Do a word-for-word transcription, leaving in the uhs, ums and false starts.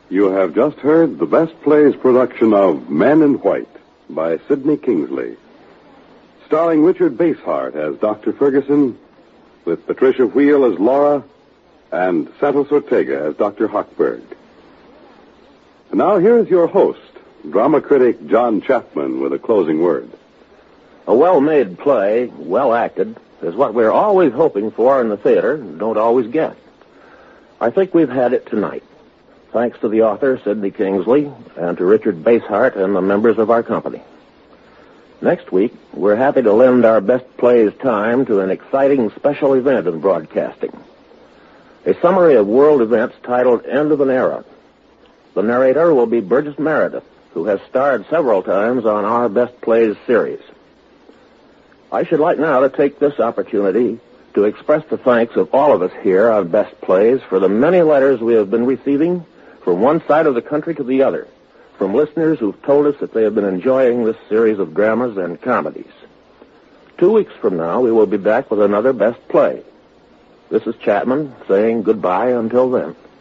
You have just heard the Best Plays production of Men in White by Sidney Kingsley, starring Richard Basehart as Doctor Ferguson, with Patricia Wheel as Laura, and Santos Ortega as Doctor Hochberg. And now here's your host, drama critic John Chapman, with a closing word. A well-made play, well acted, is what we're always hoping for in the theater and don't always get. I think we've had it tonight, thanks to the author, Sidney Kingsley, and to Richard Basehart and the members of our company. Next week, we're happy to lend our Best Plays time to an exciting special event in broadcasting. A summary of world events titled End of an Era. The narrator will be Burgess Meredith, who has starred several times on our Best Plays series. I should like now to take this opportunity to express the thanks of all of us here on Best Plays for the many letters we have been receiving from one side of the country to the other, from listeners who've told us that they have been enjoying this series of dramas and comedies. Two weeks from now, we will be back with another Best Play. This is Chapman saying goodbye until then.